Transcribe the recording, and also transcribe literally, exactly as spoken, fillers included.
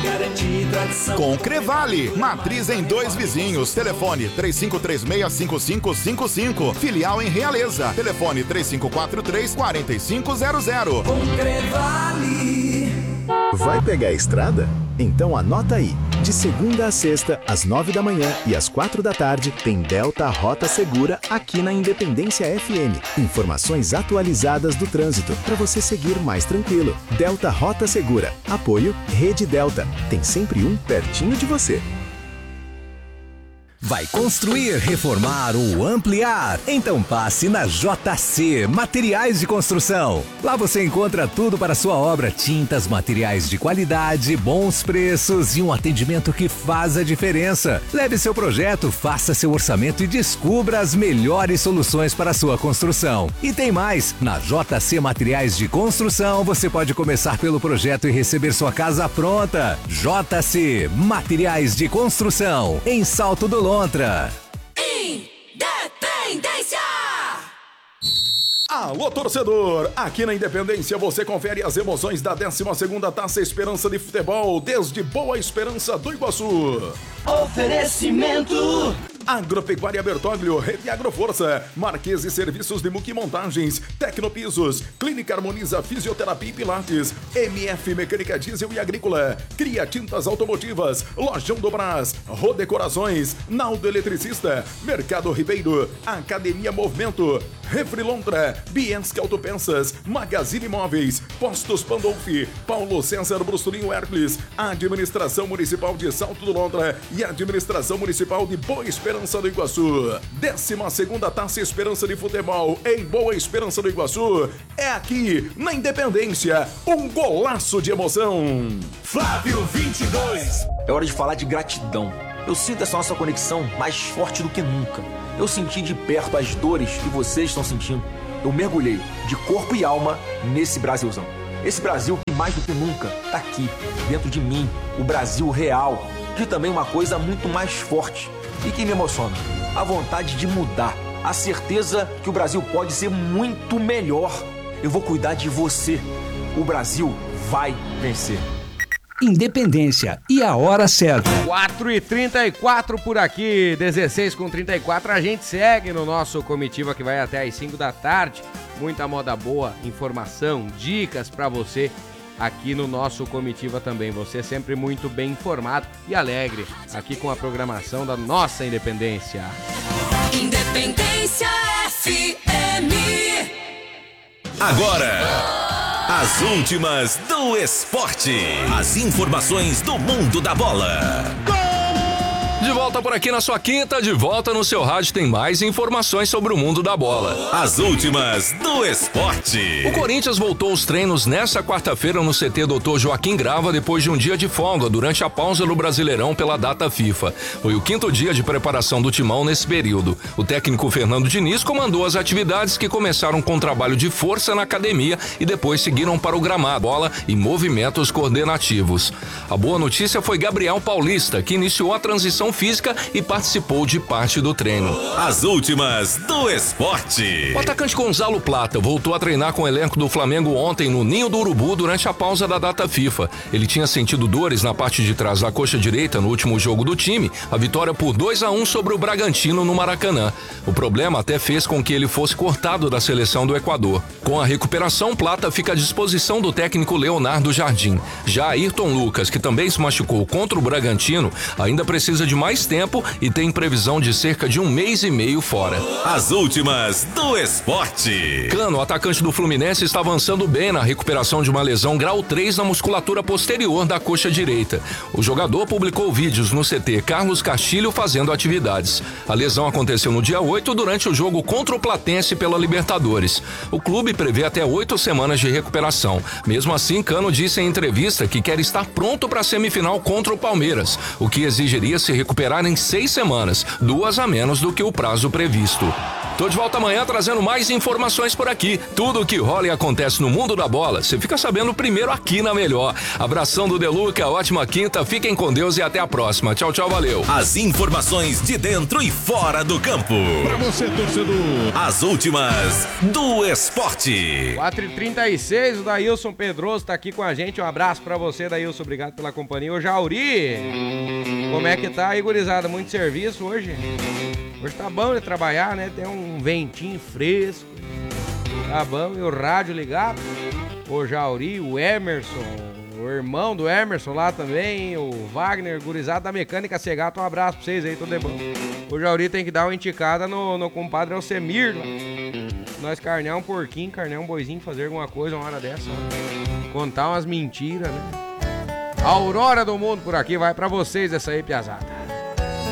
garantia e tradição. Com Crevale, matriz em Dois Vizinhos. Telefone três cinco três seis, cinco cinco cinco cinco. Filial em Realeza. Telefone três cinco quatro três, quatro cinco zero zero. Com Crevale. Vai pegar a estrada? Então anota aí. De segunda a sexta, às nove da manhã e às quatro da tarde, tem Delta Rota Segura aqui na Independência F M. Informações atualizadas do trânsito para você seguir mais tranquilo. Delta Rota Segura. Apoio Rede Delta. Tem sempre um pertinho de você. Vai construir, reformar ou ampliar? Então passe na J C Materiais de Construção. Lá você encontra tudo para sua obra: tintas, materiais de qualidade, bons preços e um atendimento que faz a diferença. Leve seu projeto, faça seu orçamento e descubra as melhores soluções para a sua construção. E tem mais! Na J C Materiais de Construção você pode começar pelo projeto e receber sua casa pronta. J C Materiais de Construção, em Salto do Lontra. Independência! Alô, torcedor! Aqui na Independência você confere as emoções da décima segunda Taça Esperança de Futebol desde Boa Esperança do Iguaçu. Oferecimento Agropecuária Bertoglio, Rede Agroforça, Marquese Serviços de Muque Montagens, Tecnopisos, Clínica Harmoniza Fisioterapia e Pilates, M F Mecânica Diesel e Agrícola, Cria Tintas Automotivas, Lojão do Brás, Rodecorações, Naldo Eletricista, Mercado Ribeiro, Academia Movimento, Refrilontra, Bienski Autopeças, Magazine Imóveis, Postos Pandolfi, Paulo César Brusturinho Hércules, Administração Municipal de Salto do Lontra e Administração Municipal de Boa Esperança do Iguaçu. décima segunda Taça Esperança de Futebol em Boa Esperança do Iguaçu é aqui na Independência. Um golaço de emoção. Flávio vinte e dois. É hora de falar de gratidão. Eu sinto essa nossa conexão mais forte do que nunca. Eu senti de perto as dores que vocês estão sentindo. Eu mergulhei de corpo e alma nesse Brasilzão. Esse Brasil que mais do que nunca tá aqui, dentro de mim, o Brasil real. E também uma coisa muito mais forte e que me emociona: a vontade de mudar, a certeza que o Brasil pode ser muito melhor. Eu vou cuidar de você. O Brasil vai vencer. Independência e a hora certa. quatro e trinta e quatro por aqui, dezesseis com trinta e quatro. A gente segue no nosso comitiva que vai até às cinco da tarde. Muita moda boa, informação, dicas pra você aqui no nosso comitiva também. Você sempre muito bem informado e alegre aqui com a programação da nossa Independência. Independência F M. Agora, as últimas do esporte. As informações do mundo da bola. De volta por aqui na sua quinta, de volta no seu rádio, tem mais informações sobre o mundo da bola. As últimas do esporte. O Corinthians voltou aos treinos nesta quarta-feira no C T doutor Joaquim Grava, depois de um dia de folga durante a pausa do Brasileirão pela data FIFA. Foi o quinto dia de preparação do timão nesse período. O técnico Fernando Diniz comandou as atividades que começaram com trabalho de força na academia e depois seguiram para o gramado, bola e movimentos coordenativos. A boa notícia foi Gabriel Paulista, que iniciou a transição física e participou de parte do treino. As últimas do esporte. O atacante Gonzalo Plata voltou a treinar com o elenco do Flamengo ontem no Ninho do Urubu durante a pausa da data FIFA. Ele tinha sentido dores na parte de trás da coxa direita no último jogo do time, a vitória por dois a um sobre o Bragantino no Maracanã. O problema até fez com que ele fosse cortado da seleção do Equador. Com a recuperação, Plata fica à disposição do técnico Leonardo Jardim. Já Ayrton Lucas, que também se machucou contra o Bragantino, ainda precisa de mais tempo e tem previsão de cerca de um mês e meio fora. As últimas do esporte. Cano, atacante do Fluminense, está avançando bem na recuperação de uma lesão grau três na musculatura posterior da coxa direita. O jogador publicou vídeos no C T Carlos Castilho fazendo atividades. A lesão aconteceu no dia oito durante o jogo contra o Platense pela Libertadores. O clube prevê até oito semanas de recuperação. Mesmo assim, Cano disse em entrevista que quer estar pronto para a semifinal contra o Palmeiras, o que exigiria se recuperar em seis semanas, duas a menos do que o prazo previsto. Tô de volta amanhã trazendo mais informações por aqui. Tudo o que rola e acontece no mundo da bola, você fica sabendo primeiro aqui na Melhor. Abração do Deluca, ótima quinta, fiquem com Deus e até a próxima. Tchau, tchau, valeu. As informações de dentro e fora do campo. Pra você, torcedor. As últimas do esporte. quatro e trinta e seis, o Daílson Pedroso tá aqui com a gente. Um abraço pra você, Daílson. Obrigado pela companhia. Ô, Jauri, como é que tá aí, gurizada? Muito serviço hoje? Hoje tá bom de trabalhar, né? Tem um ventinho fresco. Tá bom. E o rádio ligado. O Jauri, o Emerson, o irmão do Emerson lá também, o Wagner, gurizada da Mecânica Segato. Um abraço pra vocês aí, tudo de bom. O Jauri tem que dar uma enticada no, no compadre Alcemir lá. Nós carnear um porquinho, carnear um boizinho, fazer alguma coisa uma hora dessa. Né? Contar umas mentiras, né? A Aurora do Mundo por aqui, vai pra vocês essa aí, piazada.